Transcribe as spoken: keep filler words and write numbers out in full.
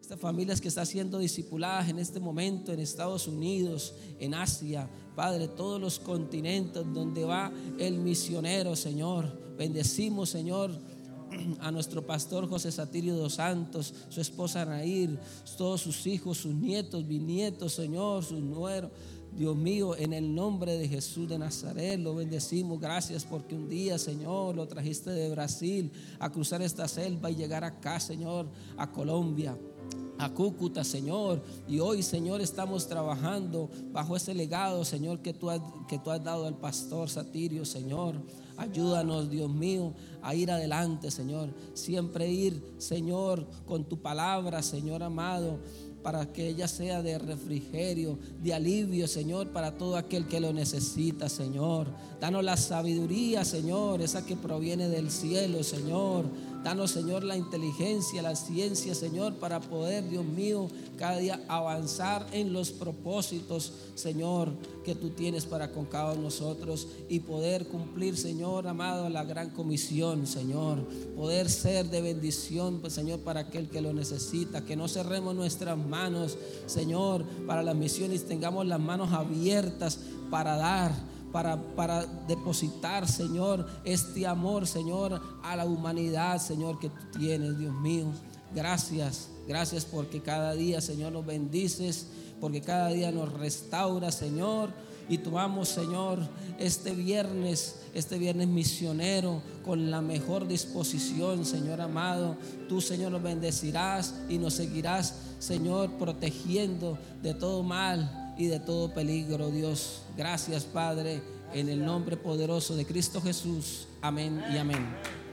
estas familias que están siendo discipuladas en este momento en Estados Unidos, en Asia, Padre, todos los continentes donde va el misionero, Señor. Bendecimos, Señor, a nuestro pastor José Satirio dos Santos, su esposa Nair, todos sus hijos, sus nietos, bisnietos, Señor, sus nueros. Dios mío, en el nombre de Jesús de Nazaret lo bendecimos. Gracias porque un día, Señor, lo trajiste de Brasil a cruzar esta selva y llegar acá, Señor, a Colombia, a Cúcuta, Señor. Y hoy, Señor, estamos trabajando bajo ese legado, Señor, que tú has, que tú has dado al pastor Satirio, Señor. Ayúdanos, Dios mío, a ir adelante, Señor. Siempre ir, Señor, con tu palabra, Señor amado, para que ella sea de refrigerio, de alivio, Señor, para todo aquel que lo necesita, Señor. Danos la sabiduría, Señor, esa que proviene del cielo, Señor. Danos, Señor, la inteligencia, la ciencia, Señor, para poder, Dios mío, cada día avanzar en los propósitos, Señor, que tú tienes para con cada uno de nosotros y poder cumplir, Señor amado, la gran comisión, Señor. Poder ser de bendición, pues, Señor, para aquel que lo necesita. Que no cerremos nuestras manos, Señor, para las misiones. Tengamos las manos abiertas para dar, Para, para depositar, Señor, este amor, Señor, a la humanidad, Señor, que tú tienes, Dios mío. Gracias, gracias porque cada día, Señor, nos bendices, porque cada día nos restauras, Señor. Y tomamos, Señor, este viernes, este viernes misionero con la mejor disposición, Señor amado. Tú, Señor, nos bendecirás y nos seguirás, Señor, protegiendo de todo mal y de todo peligro, Dios. Gracias, Padre, en el nombre poderoso de Cristo Jesús. Amén y amén.